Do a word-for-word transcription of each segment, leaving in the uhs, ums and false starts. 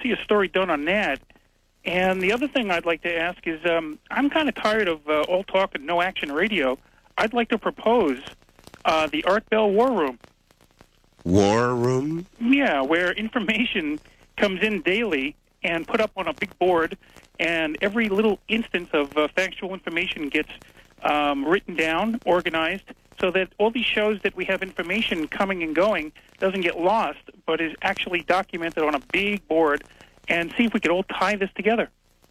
see a story done on that. And the other thing I'd like to ask is, um, I'm kind of tired of uh, all talk and no action radio. I'd like to propose uh, the Art Bell War Room. War Room? Yeah, where information comes in daily and put up on a big board, and every little instance of uh, factual information gets um, written down, organized, so that all these shows that we have information coming and going doesn't get lost, but is actually documented on a big board, and see if we could all tie this together.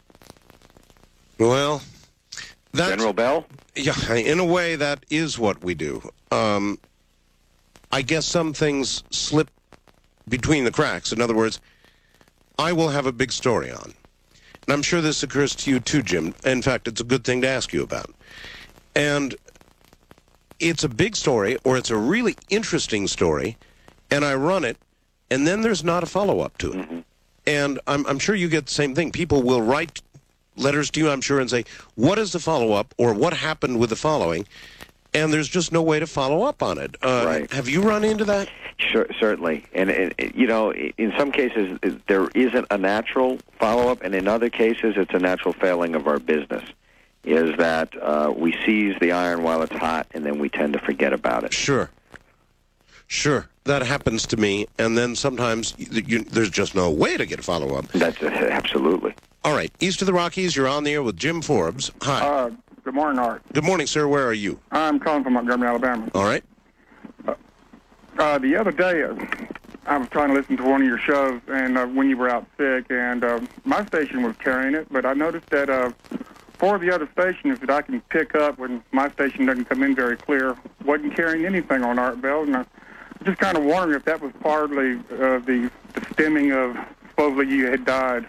Well, that's... General Bell? Yeah, in a way, that is what we do. Um, I guess some things slip between the cracks. In other words, I will have a big story on. And I'm sure this occurs to you too, Jim. In fact, it's a good thing to ask you about. And it's a big story, or it's a really interesting story, and I run it, and then there's not a follow-up to it. Mm-hmm. And I'm, I'm sure you get the same thing. People will write letters to you, I'm sure, and say, what is the follow-up, or what happened with the following? And there's just no way to follow up on it. Uh, right. Have you run into that? Sure, certainly. And, and, you know, in some cases, there isn't a natural follow-up, and in other cases, it's a natural failing of our business, is that uh, we seize the iron while it's hot, and then we tend to forget about it. Sure. Sure. That happens to me, and then sometimes you, you, there's just no way to get a follow-up. That's uh, absolutely. All right. East of the Rockies, you're on the air with Jim Forbes. Hi. Uh, good morning, Art. Good morning, sir. Where are you? I'm calling from Montgomery, Alabama. All right. Uh, uh, the other day, uh, I was trying to listen to one of your shows, and uh, when you were out sick, and uh, my station was carrying it, but I noticed that uh, four of the other stations that I can pick up when my station doesn't come in very clear wasn't carrying anything on Art Bell, and I was just kind of wondering if that was partly uh, the, the stemming of supposedly you had died.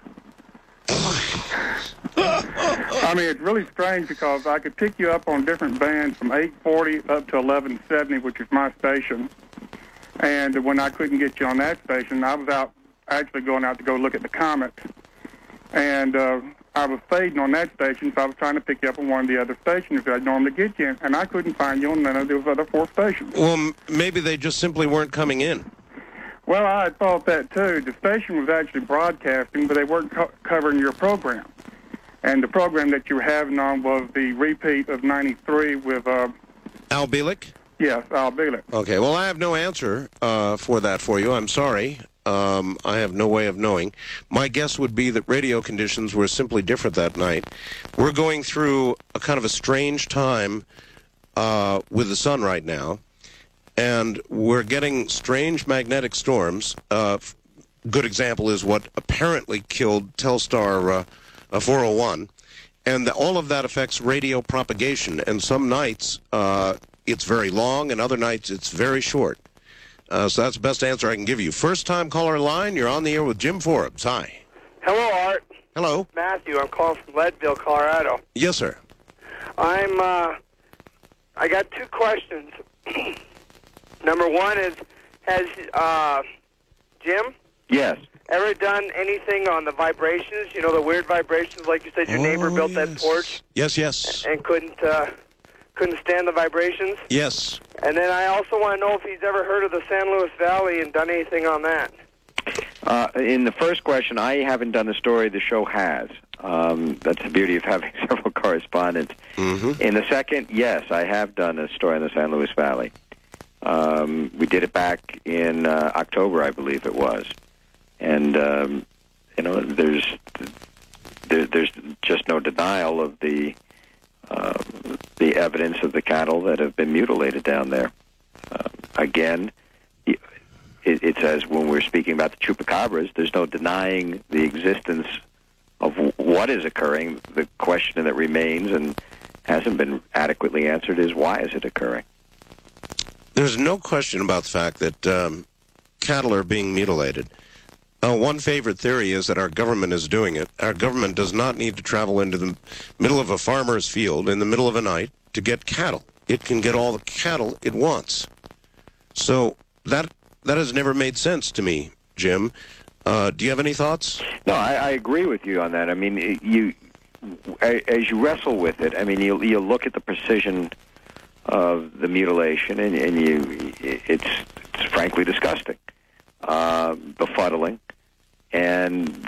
I mean, it's really strange because I could pick you up on different bands from eight forty up to eleven seventy, which is my station. And when I couldn't get you on that station, I was out actually going out to go look at the Comet. And uh, I was fading on that station, so I was trying to pick you up on one of the other stations that I'd normally get you in, and I couldn't find you on none of those other four stations. Well, m- maybe they just simply weren't coming in. Well, I had thought that, too. The station was actually broadcasting, but they weren't co- covering your program. And the program that you were having on was the repeat of ninety-three with... Uh, Al Bielek? Yes, Al Bielek. Okay, well, I have no answer uh, for that for you. I'm sorry. Um, I have no way of knowing. My guess would be that radio conditions were simply different that night. We're going through a kind of a strange time uh, with the sun right now, and we're getting strange magnetic storms. Uh, good example is what apparently killed Telstar uh, four oh one, and the, all of that affects radio propagation, and some nights uh, it's very long, and other nights it's very short. Uh, so that's the best answer I can give you. First-time caller line, you're on the air with Jim Forbes. Hi. Hello, Art. Hello. Matthew, I'm calling from Leadville, Colorado. Yes, sir. I'm, uh, I got two questions. Number one is, has, uh, Jim? Yes. Ever done anything on the vibrations? You know, the weird vibrations, like you said your oh, neighbor built yes. that porch? Yes, yes. And couldn't, uh, couldn't stand the vibrations? Yes. And then I also want to know if he's ever heard of the San Luis Valley and done anything on that. Uh, in the first question, I haven't done a story. The show has. Um, that's the beauty of having several correspondents. Mm-hmm. In the second, yes, I have done a story on the San Luis Valley. Um, we did it back in uh, October, I believe it was. And, um, you know, there's there, there's just no denial of the uh, the evidence of the cattle that have been mutilated down there. Uh, again, it, it says when we're speaking about the chupacabras, there's no denying the existence of w- what is occurring. The question that remains and hasn't been adequately answered is why is it occurring? There's no question about the fact that um, cattle are being mutilated. Uh, one favorite theory is that our government is doing it. Our government does not need to travel into the middle of a farmer's field in the middle of a night to get cattle. It can get all the cattle it wants. So that that has never made sense to me, Jim. Uh, do you have any thoughts? No, I, I agree with you on that. I mean, it, you as you wrestle with it, I mean, you you look at the precision of the mutilation, and, and you it's, it's frankly disgusting, uh, befuddling. And